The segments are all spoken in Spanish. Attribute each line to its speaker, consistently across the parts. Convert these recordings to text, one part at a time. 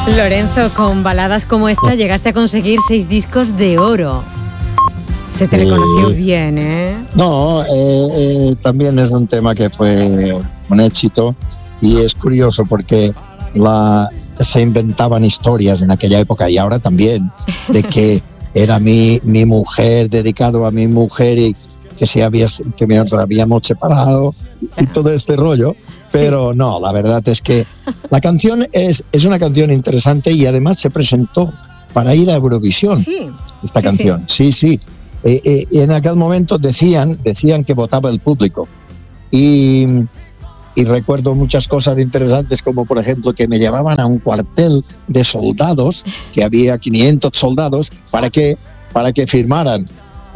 Speaker 1: Lorenzo, con baladas como esta llegaste a conseguir 6 discos de oro. Se te reconoció bien, ¿eh?
Speaker 2: No, también es un tema que fue un éxito y es curioso porque se inventaban historias en aquella época y ahora también, de que era mi mujer, dedicado a mi mujer y que me habíamos separado y todo este rollo. Pero no, la verdad es que la canción es una canción interesante y además se presentó para ir a Eurovisión, esta canción. Sí. Y en aquel momento decían que votaba el público. Y recuerdo muchas cosas interesantes, como por ejemplo que me llevaban a un cuartel de soldados, que había 500 soldados, para que firmaran,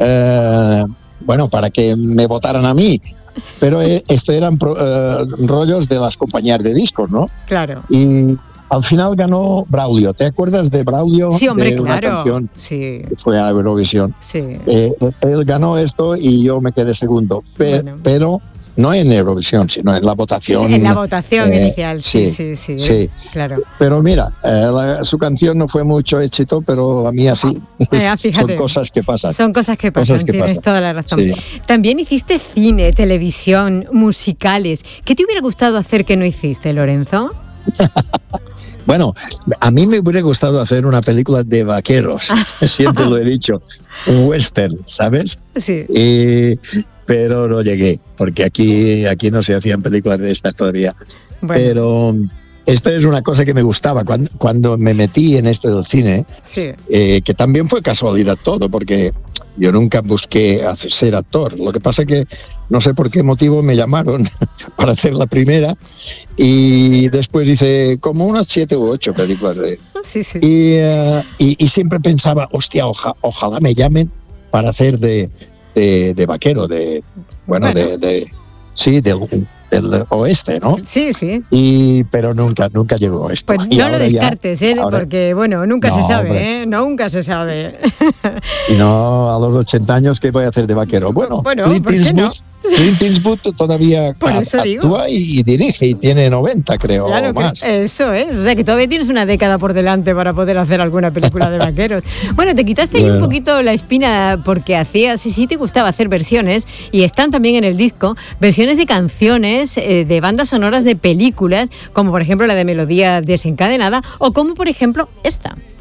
Speaker 2: para que me votaran a mí. Pero esto eran rollos de las compañías de discos, ¿no?
Speaker 1: Claro.
Speaker 2: Y al final ganó Braulio. ¿Te acuerdas de Braulio?
Speaker 1: Sí, hombre,
Speaker 2: de una
Speaker 1: claro.
Speaker 2: canción
Speaker 1: Sí.
Speaker 2: que fue a Eurovisión.
Speaker 1: Sí.
Speaker 2: Él ganó esto y yo me quedé segundo. Pero no en Eurovisión, sino en la votación.
Speaker 1: Sí, en la votación inicial, sí. Claro.
Speaker 2: Pero mira, su canción no fue mucho éxito, pero a mí así. Son cosas que pasan.
Speaker 1: Son cosas que pasan, tienes toda la razón. Sí. También hiciste cine, televisión, musicales. ¿Qué te hubiera gustado hacer que no hiciste, Lorenzo?
Speaker 2: Bueno, a mí me hubiera gustado hacer una película de vaqueros, siempre lo he dicho, un western, ¿sabes?
Speaker 1: Sí.
Speaker 2: Pero no llegué, porque aquí no se hacían películas de estas todavía. Bueno. Pero esta es una cosa que me gustaba cuando me metí en esto del cine, que también fue casualidad todo, porque yo nunca busqué ser actor. Lo que pasa es que no sé por qué motivo me llamaron para hacer la primera y después hice como unas 7 u 8 películas de...
Speaker 1: Sí.
Speaker 2: Y siempre pensaba, hostia, ojalá me llamen para hacer de vaquero, del oeste, ¿no?
Speaker 1: Sí.
Speaker 2: Pero nunca llegó esto.
Speaker 1: Pues no lo descartes, porque nunca se sabe, nunca se sabe.
Speaker 2: Y no, a los 80 años, ¿qué voy a hacer de vaquero? Bueno, Clint Eastwood todavía actúa y dirige y tiene 90, creo, o más.
Speaker 1: Eso es, o sea que todavía tienes una década por delante para poder hacer alguna película de vaqueros. Bueno, te quitaste ahí un poquito la espina porque hacías, sí te gustaba hacer versiones, y están también en el disco, versiones de canciones, de bandas sonoras de películas, como por ejemplo la de Melodía Desencadenada, o como por ejemplo esta.